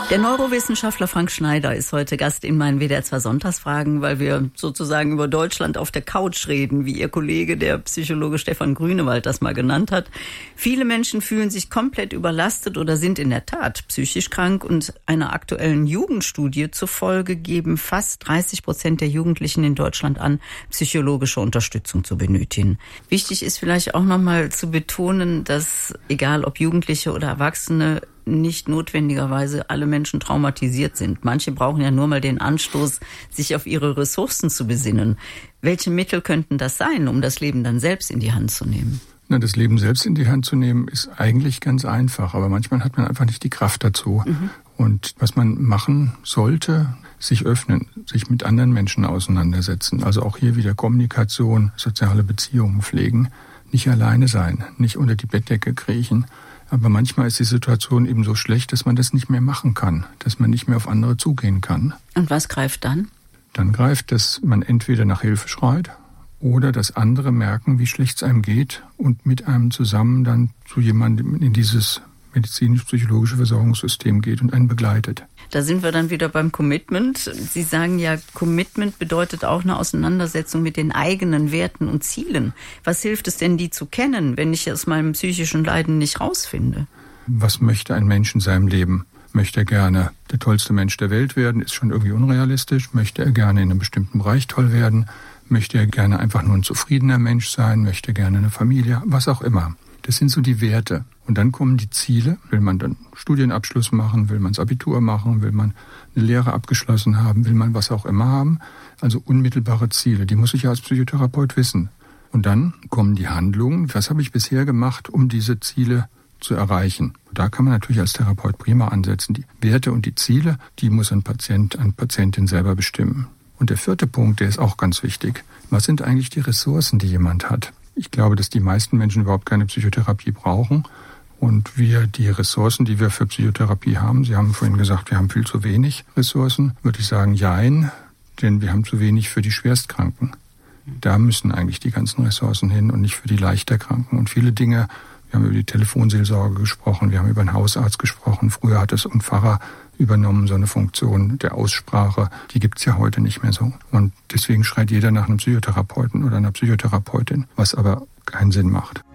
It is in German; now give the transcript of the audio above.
Der Neurowissenschaftler Frank Schneider ist heute Gast in meinen WDR 2 Sonntagsfragen, weil wir sozusagen über Deutschland auf der Couch reden, wie Ihr Kollege, der Psychologe Stefan Grünewald, das mal genannt hat. Viele Menschen fühlen sich komplett überlastet oder sind in der Tat psychisch krank, und einer aktuellen Jugendstudie zufolge geben fast 30% der Jugendlichen in Deutschland an, psychologische Unterstützung zu benötigen. Wichtig ist vielleicht auch nochmal zu betonen, dass egal ob Jugendliche oder Erwachsene, nicht notwendigerweise alle Menschen traumatisiert sind. Manche brauchen ja nur mal den Anstoß, sich auf ihre Ressourcen zu besinnen. Welche Mittel könnten das sein, um das Leben dann selbst in die Hand zu nehmen? Na, das Leben selbst in die Hand zu nehmen, ist eigentlich ganz einfach. Aber manchmal hat man einfach nicht die Kraft dazu. Und was man machen sollte, sich öffnen, sich mit anderen Menschen auseinandersetzen. Also auch hier wieder Kommunikation, soziale Beziehungen pflegen. Nicht alleine sein, nicht unter die Bettdecke kriechen. Aber manchmal ist die Situation eben so schlecht, dass man das nicht mehr machen kann, dass man nicht mehr auf andere zugehen kann. Und was greift dann? Dann greift, dass man entweder nach Hilfe schreit oder dass andere merken, wie schlecht es einem geht und mit einem zusammen dann zu jemandem in dieses medizinisch-psychologische Versorgungssystem geht und einen begleitet. Da sind wir dann wieder beim Commitment. Sie sagen ja, Commitment bedeutet auch eine Auseinandersetzung mit den eigenen Werten und Zielen. Was hilft es denn, die zu kennen, wenn ich aus meinem psychischen Leiden nicht rausfinde? Was möchte ein Mensch in seinem Leben? Möchte er gerne der tollste Mensch der Welt werden? Ist schon irgendwie unrealistisch. Möchte er gerne in einem bestimmten Bereich toll werden? Möchte er gerne einfach nur ein zufriedener Mensch sein? Möchte er gerne eine Familie? Was auch immer. Das sind so die Werte. Und dann kommen die Ziele. Will man dann Studienabschluss machen? Will man das Abitur machen? Will man eine Lehre abgeschlossen haben? Will man was auch immer haben? Also unmittelbare Ziele. Die muss ich ja als Psychotherapeut wissen. Und dann kommen die Handlungen. Was habe ich bisher gemacht, um diese Ziele zu erreichen? Da kann man natürlich als Therapeut prima ansetzen. Die Werte und die Ziele, die muss ein Patient, eine Patientin selber bestimmen. Und der vierte Punkt, der ist auch ganz wichtig. Was sind eigentlich die Ressourcen, die jemand hat? Ich glaube, dass die meisten Menschen überhaupt keine Psychotherapie brauchen. Und wir die Ressourcen, die wir für Psychotherapie haben, Sie haben vorhin gesagt, wir haben viel zu wenig Ressourcen, würde ich sagen, jein, denn wir haben zu wenig für die Schwerstkranken. Da müssen eigentlich die ganzen Ressourcen hin und nicht für die Leichterkranken. Und viele Dinge, wir haben über die Telefonseelsorge gesprochen, wir haben über einen Hausarzt gesprochen, früher hat es ein Pfarrer übernommen, so eine Funktion der Aussprache, die gibt's ja heute nicht mehr so. Und deswegen schreit jeder nach einem Psychotherapeuten oder einer Psychotherapeutin, was aber keinen Sinn macht.